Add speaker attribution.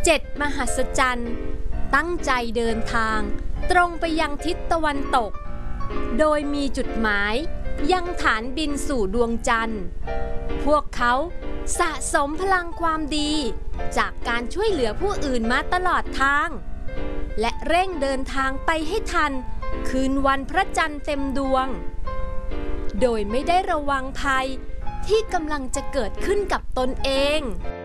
Speaker 1: 7 มหัศจรรย์ตั้งใจเดินทางตรงไปยังทิศตะวันตกโดยมีจุดหมายยังฐานบินสู่ดวงจันทร์พวกเขาสะสมพลังความดีจากการช่วยเหลือผู้อื่นมาตลอดทางและเร่งเดินทางไปให้ทันคืนวันพระจันทร์เต็มดวงโดยไม่ได้ระวังภัยที่กำลังจะเกิดขึ้นกับตนเอง